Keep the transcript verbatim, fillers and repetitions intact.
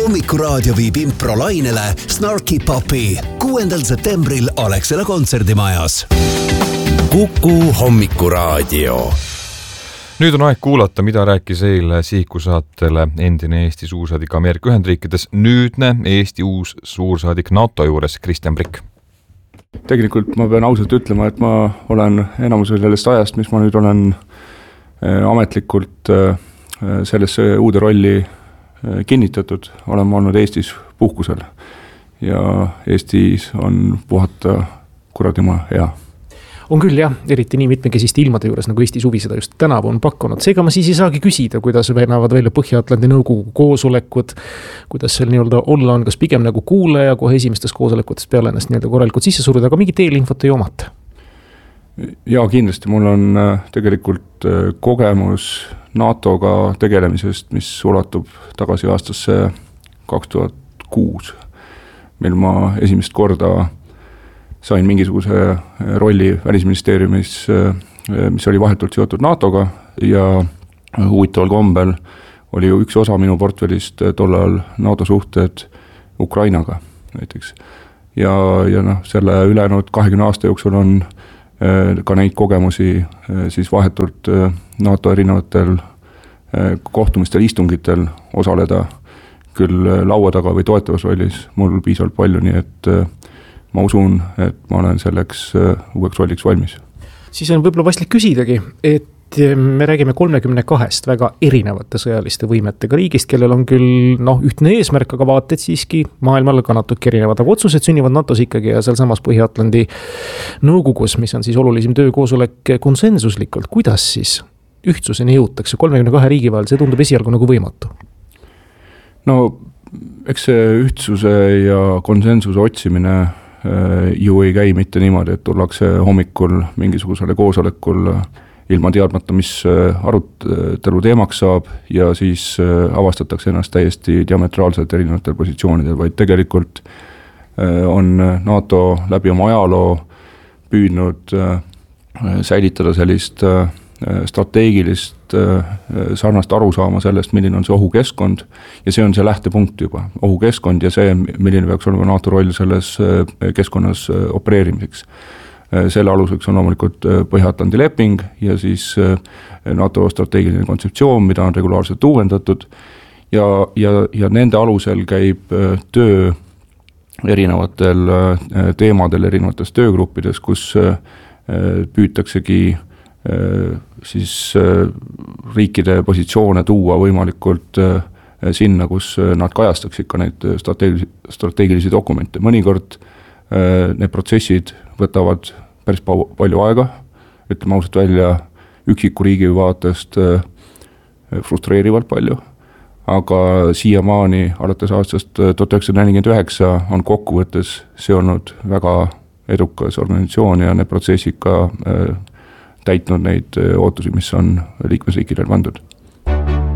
Hommikuraadio viib improlainele Snarky Puppy kuuendal septembril Alexela kontserdimajas. Kuku Hommikuraadio. Nüüd on aeg kuulata, mida rääkis eile Sihikusaatele endine Eesti suursaadik Ameerika Ühendriikides, nüüdne Eesti uus suursaadik NATO juures Kristjan Prikk. Tegelikult ma pean ausalt ütlema, et ma olen enamusel sellest ajast, mis ma nüüd olen ametlikult sellesse uude rolli kinnitatud, olen ma olnud Eestis puhkusel ja Eestis on puhata kuradima hea. On küll jah, eriti nii mitmekesiste ilmade juures, nagu Eesti suvi seda just tänavu on pakkunud. Seega ma siis ei saagi küsida, kuidas näevad välja Põhja-Atlandi nõukogu koosolekud, kuidas seal nii-öelda olla on, kas pigem nagu kuulaja kohe esimestes koosolekutest peale ennast nii-öelda korralikult sisse suruda, aga mingit eelinfot ei omata? Jaa, kindlasti. Mul on tegelikult kogemus NATOga tegelemisest, mis ulatub tagasi aastasse kaks tuhat kuus, mil ma esimest korda sain mingisuguse rolli Välisministeeriumis, mis oli vahetult seotud NATOga ja huvitaval kombel oli ju üks osa minu portfellist tollal NATO suhted Ukrainaga näiteks. Ja, ja noh, selle ülejäänud kahekümne aasta jooksul on ka neid kogemusi siis vahetult NATO erinevatel kohtumistel, istungitel osaleda küll laua taga või toetavas rollis mul piisavalt palju, nii et ma usun, et ma olen selleks uueks rolliks valmis. Siis on võib-olla vastlik küsidagi, et me räägime kolmekümne kahest väga erinevate sõjaliste võimetega riigist, kellel on küll noh, ühtne eesmärk, aga vaated siiski maailmal ka natuke erinevad, aga otsused sünnivad NATOs ikkagi ja seal samas Põhja-Atlandi nõukogus, mis on siis olulisim töökoosolek konsensuslikult. Kuidas siis ühtsuseni jõutakse kolmekümne kahe riigi vahel? See tundub esialgu nagu võimatu. No, eks see ühtsuse ja konsensuse otsimine ju ei käi mitte niimoodi, et tullakse hommikul mingisugusele koosolekul ilma teadmata, mis arutelu teemaks saab ja siis avastatakse ennast täiesti diametraalselt erinevatel positsioonidel, vaid tegelikult on NATO läbi oma ajaloo püüdnud säilitada sellist strateegilist sarnast arusaama sellest, milline on see ohukeskkond ja see on see lähtepunkt juba, ohukeskkond ja see, milline peaks olema NATO roll selles keskkonnas opereerimiseks. Selle aluseks on loomulikult Põhja-Atlandi leping ja siis NATO strateegiline kontseptsioon, mida on regulaarselt uuendatud ja, ja, ja nende alusel käib töö erinevatel teemadel, erinevates töögruppides, kus püütaksegi siis riikide positsioone tuua võimalikult sinna, kus nad kajastaks ikka neid strateegilisi, strateegilisi dokumente. Mõnikord need protsessid võtavad päris palju aega, ütleme ausalt välja üksiku riigi vaatest frustreerivalt palju, aga siiamaani alates aastast tuhat üheksasada nelikümmend üheksa on kokkuvõttes see olnud väga edukas organisatsioon ja need protsessid ka täitnud neid ootusi, mis on liikmesriikidel pandud.